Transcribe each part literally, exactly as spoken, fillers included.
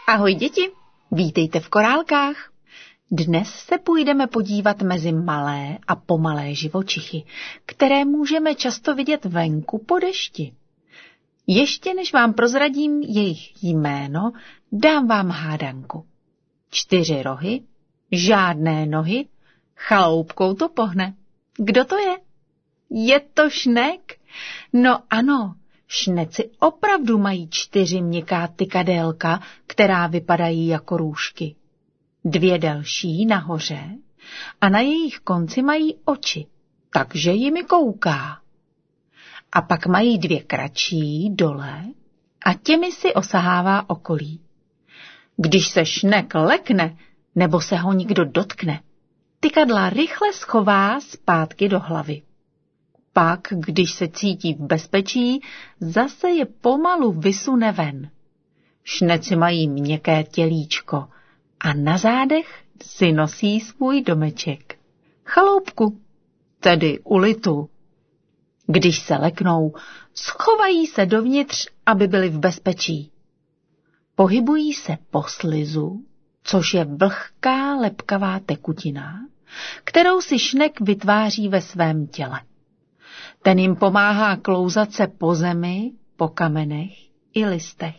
Ahoj děti, vítejte v Korálkách. Dnes se půjdeme podívat mezi malé a pomalé živočichy, které můžeme často vidět venku po dešti. Ještě než vám prozradím jejich jméno, dám vám hádanku. Čtyři rohy, žádné nohy, chaloupkou to pohne. Kdo to je? Je to šnek? No ano, šneci opravdu mají čtyři měkká tykadélka, která vypadají jako růžky. Dvě delší nahoře a na jejich konci mají oči, takže jimi kouká. A pak mají dvě kratší dole a těmi si osahává okolí. Když se šnek lekne nebo se ho někdo dotkne, tykadla rychle schová zpátky do hlavy. Pak, když se cítí v bezpečí, zase je pomalu vysune ven. Šneci mají měkké tělíčko a na zádech si nosí svůj domeček. Chaloupku, tedy ulitu. Když se leknou, schovají se dovnitř, aby byli v bezpečí. Pohybují se po slizu, což je vlhká lepkavá tekutina, kterou si šnek vytváří ve svém těle. Ten jim pomáhá klouzat se po zemi, po kamenech i listech.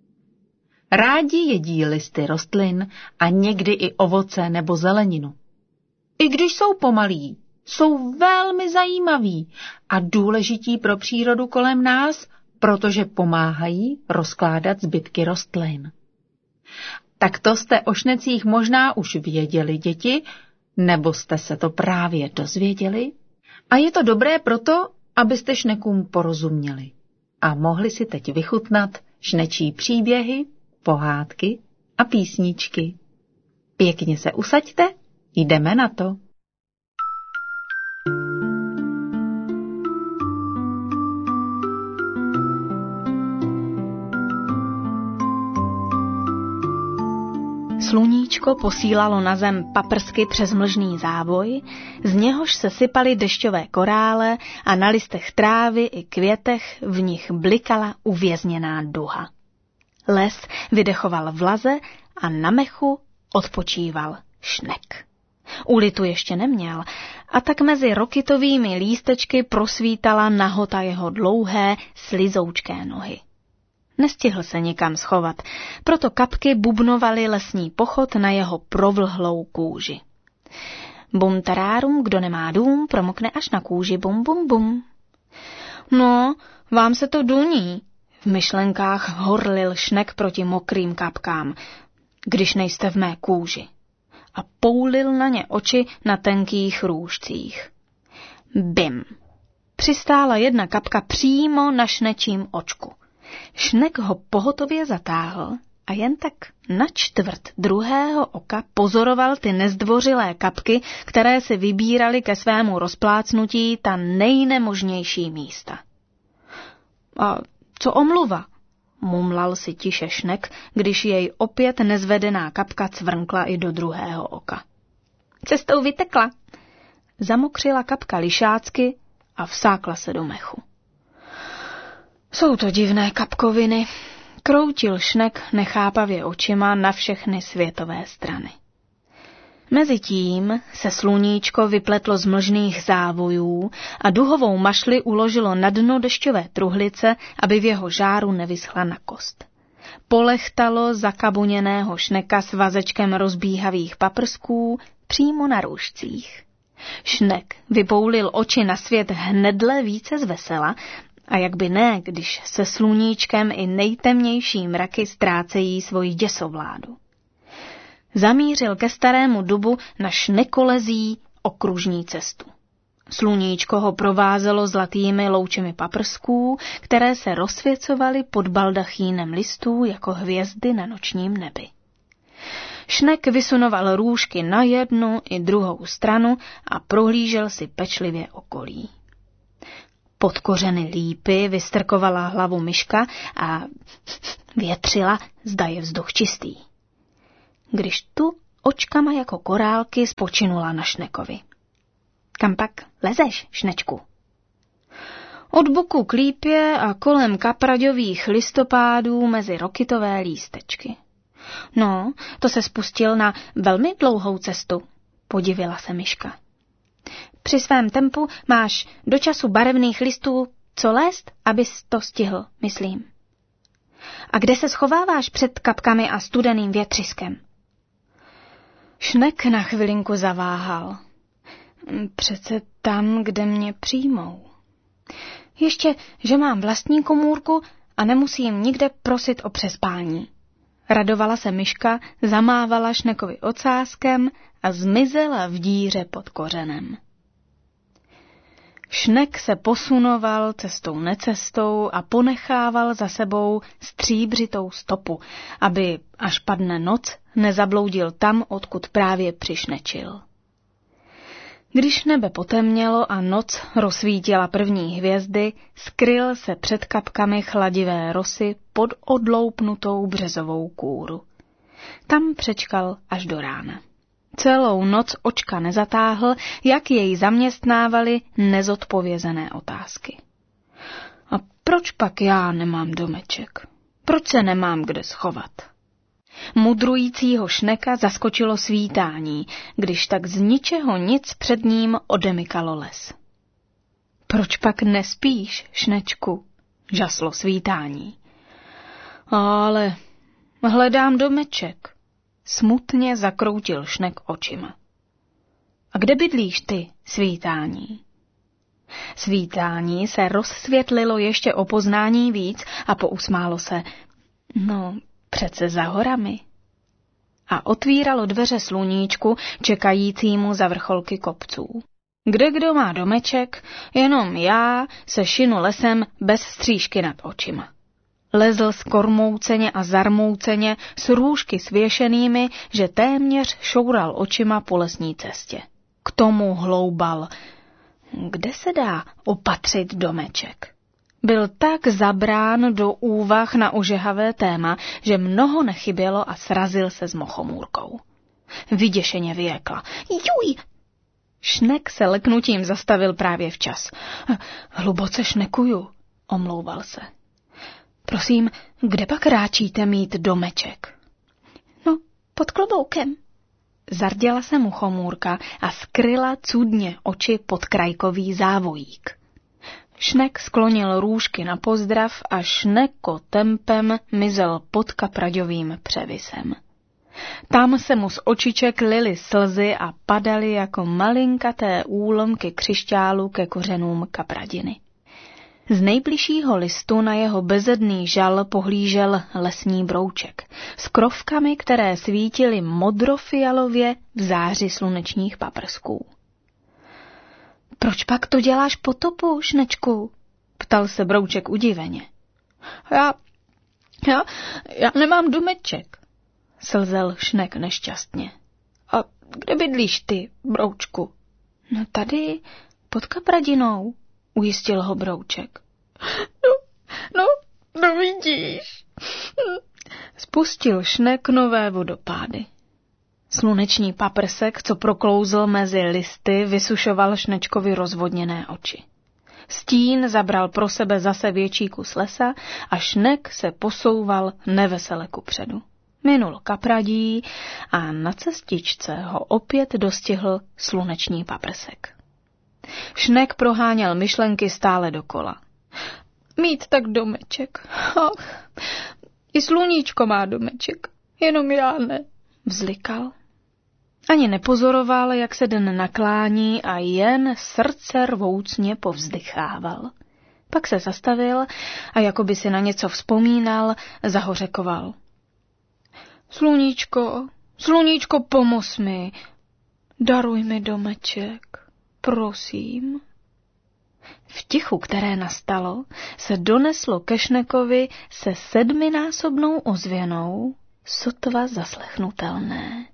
Rádi jedí listy rostlin a někdy i ovoce nebo zeleninu. I když jsou pomalí, jsou velmi zajímaví a důležití pro přírodu kolem nás, protože pomáhají rozkládat zbytky rostlin. Tak to jste o šnecích možná už věděli, děti, nebo jste se to právě dozvěděli? A je to dobré proto, abyste šnekům porozuměli a mohli si teď vychutnat šnečí příběhy, pohádky a písničky. Pěkně se usaďte, jdeme na to. Sluníčko posílalo na zem paprsky přes mlžný závoj, z něhož se sypaly dešťové korále a na listech trávy i květech v nich blikala uvězněná duha. Les vydechoval vlaze a na mechu odpočíval šnek. Ulitu ještě neměl a tak mezi rokytovými lístečky prosvítala nahota jeho dlouhé, slizoučké nohy. Nestihl se nikam schovat, proto kapky bubnovaly lesní pochod na jeho provlhlou kůži. Bum tarárum, kdo nemá dům, promokne až na kůži, bum bum bum. No, vám se to duní, v myšlenkách horlil šnek proti mokrým kapkám, když nejste v mé kůži. A poulil na ně oči na tenkých růžcích. Bim. Přistála jedna kapka přímo na šnečím očku. Šnek ho pohotově zatáhl a jen tak na čtvrt druhého oka pozoroval ty nezdvořilé kapky, které si vybíraly ke svému rozplácnutí ta nejnemožnější místa. A co omluva? Mumlal si tiše šnek, když jej opět nezvedená kapka cvrnkla i do druhého oka. Cestou vytekla. Zamokřila kapka lišácky a vsákla se do mechu. Jsou to divné kapkoviny, kroutil šnek nechápavě očima na všechny světové strany. Mezitím se sluníčko vypletlo z mlžných závojů a duhovou mašli uložilo na dno dešťové truhlice, aby v jeho žáru nevyschla na kost. Polechtalo zakabuněného šneka s vazečkem rozbíhavých paprsků přímo na růžcích. Šnek vypoulil oči na svět hnedle více zvesela, a jak by ne, když se sluníčkem i nejtemnější mraky ztrácejí svoji děsovládu. Zamířil ke starému dubu na šnekolezí okružní cestu. Sluníčko ho provázelo zlatými loučemi paprsků, které se rozsvěcovaly pod baldachínem listů jako hvězdy na nočním nebi. Šnek vysunoval růžky na jednu i druhou stranu a prohlížel si pečlivě okolí. Pod kořeny lípy vystrkovala hlavu myška a větřila, zda je vzduch čistý. Když tu očkama jako korálky spočinula na šnekovi. Kam pak lezeš, šnečku? Od boku k lípě a kolem kapraďových listopádů mezi rokytové lístečky. No, to se spustil na velmi dlouhou cestu, podivila se myška. Při svém tempu máš do času barevných listů co lézt, abys to stihl, myslím. A kde se schováváš před kapkami a studeným větřiskem? Šnek na chvilinku zaváhal. Přece tam, kde mě přijmou. Ještě, že mám vlastní komůrku a nemusím nikde prosit o přespání. Radovala se myška, zamávala Šnekovi ocáskem a zmizela v díře pod kořenem. Šnek se posunoval cestou necestou a ponechával za sebou stříbřitou stopu, aby, až padne noc, nezabloudil tam, odkud právě přišnečil. Když nebe potemnělo a noc rozsvítila první hvězdy, skryl se před kapkami chladivé rosy pod odloupnutou březovou kůru. Tam přečkal až do rána. Celou noc očka nezatáhl, jak jej zaměstnávaly nezodpovězené otázky. A proč pak já nemám domeček? Proč se nemám kde schovat? Mudrujícího Šneka zaskočilo svítání, když tak z ničeho nic před ním odemykalo les. Proč pak nespíš, Šnečku? Žaslo svítání. Ale hledám domeček. Smutně zakroutil Šnek očima. A kde bydlíš ty, svítání? Svítání se rozsvětlilo ještě o poznání víc a pousmálo se. No, přece za horami. A otvíralo dveře sluníčku, čekajícímu za vrcholky kopců. Kde kdo má domeček, jenom já se šinu lesem bez střížky nad očima. Lezl skormouceně a zarmouceně s růžky svěšenými, že téměř šoural očima po lesní cestě. K tomu hloubal. Kde se dá opatřit domeček? Byl tak zabrán do úvah na ožehavé téma, že mnoho nechybělo a srazil se s mochomůrkou. Vyděšeně vyjekla. Juj! Šnek se leknutím zastavil právě včas. Hluboce šnekuju, omlouval se. Prosím, kde pak ráčíte mít domeček? No, pod kloboukem. Zarděla se muchomůrka a skryla cudně oči pod krajkový závojík. Šnek sklonil růžky na pozdrav a Šneko tempem mizel pod kapraďovým převisem. Tam se mu z očiček lily slzy a padaly jako malinkaté úlomky křišťálu ke kořenům kapradiny. Z nejbližšího listu na jeho bezedný žal pohlížel lesní brouček s krovkami, které svítily modrofialově v záři slunečních paprsků. Proč pak to děláš potopu, Šnečku? Ptal se brouček udiveně. Já, já, já nemám domeček, slzel Šnek nešťastně. A kde bydlíš ty, broučku? No tady, pod kapradinou, ujistil ho brouček. No, no, no vidíš. Spustil Šnek nové vodopády. Sluneční paprsek, co proklouzl mezi listy, vysušoval Šnečkovi rozvodněné oči. Stín zabral pro sebe zase větší kus lesa a Šnek se posouval nevesele kupředu. Minul kapradí a na cestičce ho opět dostihl sluneční paprsek. Šnek proháněl myšlenky stále dokola. Mít tak domeček. Ach, i sluníčko má domeček, jenom já ne, vzlikal. Ani nepozoroval, jak se den naklání a jen srdce rvoucně povzdychával. Pak se zastavil a jako by si na něco vzpomínal, zahořekoval. Sluníčko, sluníčko, pomoz mi, daruj mi domeček, prosím. V tichu, které nastalo, se doneslo ke Šnekovi se sedminásobnou ozvěnou, sotva zaslechnutelné.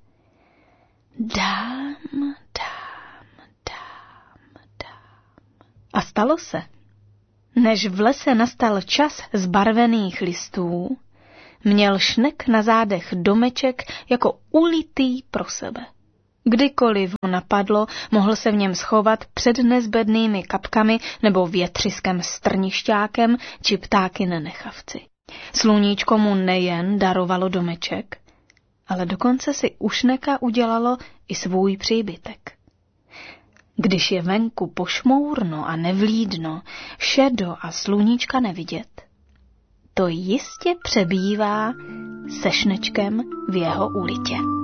Dám, dám, dám, dám. A stalo se. Než v lese nastal čas zbarvených listů, měl Šnek na zádech domeček jako ulitý pro sebe. Kdykoliv ho napadlo, mohl se v něm schovat před nezbednými kapkami nebo větřiskem strnišťákem či ptáky nenechavci. Sluníčko mu nejen darovalo domeček, ale dokonce si ušneka udělalo i svůj příbytek. Když je venku pošmourno a nevlídno, šedo a sluníčka nevidět, to jistě přebývá se šnečkem v jeho ulitě.